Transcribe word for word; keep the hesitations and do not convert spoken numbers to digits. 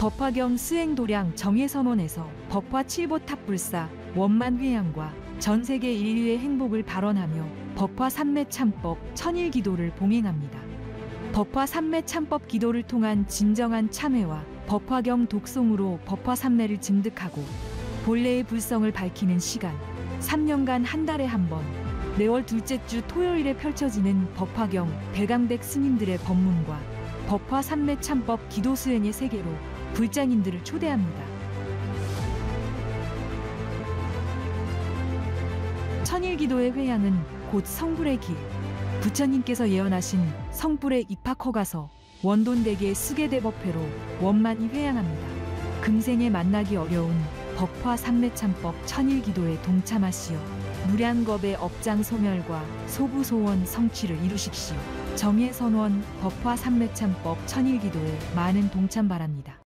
법화경 수행도량 정예선원에서 법화 칠보탑불사 원만회양과 전세계 인류의 행복을 발언하며 법화 삼매참법 천일기도를 봉행합니다. 법화 삼매참법 기도를 통한 진정한 참회와 법화경 독송으로 법화 삼매를 증득하고 본래의 불성을 밝히는 시간, 삼 년간 한 달에 한 번, 매월 둘째 주 토요일에 펼쳐지는 법화경 대강백 스님들의 법문과 법화 삼매참법 기도 수행의 세계로 불장인들을 초대합니다. 천일기도의 회양은 곧 성불의 길, 부처님께서 예언하신 성불의 입학허가서 원돈대계 수계대법회로 원만히 회양합니다. 금생에 만나기 어려운 법화 삼매참법 천일기도에 동참하시어 무량겁의 업장 소멸과 소부소원 성취를 이루십시오. 정예선원 법화 삼매참법 천일기도에 많은 동참 바랍니다.